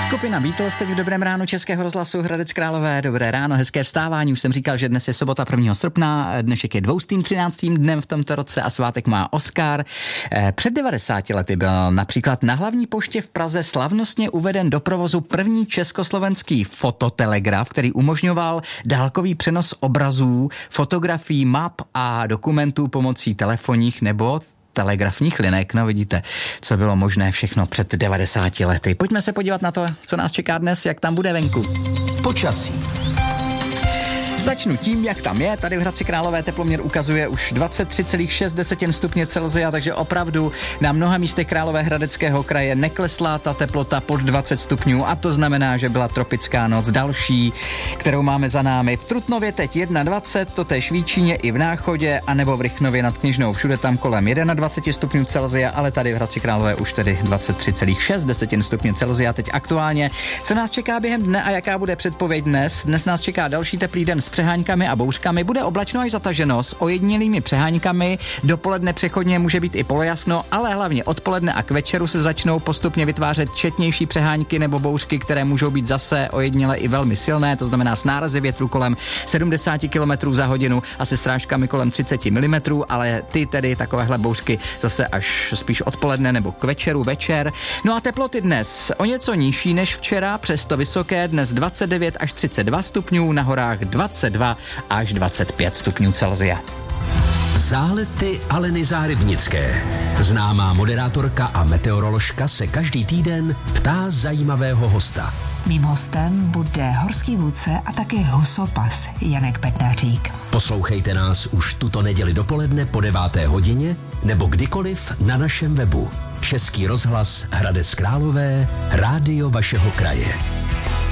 Skupina Beatles teď v Dobrém ránu Českého rozhlasu Hradec Králové. Dobré ráno, hezké vstávání. Už jsem říkal, že dnes je sobota 1. srpna, dnešek je 213. dnem v tomto roce a svátek má Oskar. Před 90 lety byl například na Hlavní poště v Praze slavnostně uveden do provozu první československý fototelegraf, který umožňoval dálkový přenos obrazů, fotografií, map a dokumentů pomocí telefonních nebo telegrafních linek. No vidíte, co bylo možné všechno před 90 lety. Pojďme se podívat na to, co nás čeká dnes, jak tam bude venku. Počasí. Začnu tím, jak tam je. Tady v Hradci Králové teploměr ukazuje už 23,6 stupně Celsia, takže opravdu na mnoha místech Královéhradeckého kraje neklesla ta teplota pod 20 stupňů a to znamená, že byla tropická noc další, kterou máme za námi. V Trutnově teď 21, totéž v Jíčíně i v Náchodě, anebo v Rychnově nad Kněžnou, všude tam kolem 21 stupňů Celsia, ale tady v Hradci Králové už tedy 23,6 stupně Celsia. Teď aktuálně, co nás čeká během dne a jaká bude předpověď dnes? Dnes nás čeká další teplý den s přeháňkami a bouřkami, bude oblačno až zataženo s ojedinělými přeháňkami, dopoledne přechodně může být i polojasno, ale hlavně odpoledne a k večeru se začnou postupně vytvářet četnější přeháňky nebo bouřky, které můžou být zase ojediněle i velmi silné, to znamená s nárazy větru kolem 70 km za hodinu a se srážkami kolem 30 mm, ale ty tedy takovéhle bouřky zase až spíš odpoledne nebo k večeru, večer. No a teploty dnes o něco nižší než včera, přesto vysoké, dnes 29 až 32 stupňů, na horách 22 až 25 stupňů Celsia. Zálety Aleny Zárybnické. Známá moderátorka a meteoroložka se každý týden ptá zajímavého hosta. Mým hostem bude horský vůdce a také husopas Janek Bednářík. Poslouchejte nás už tuto neděli dopoledne po 9. hodině nebo kdykoliv na našem webu. Český rozhlas Hradec Králové, rádio vašeho kraje.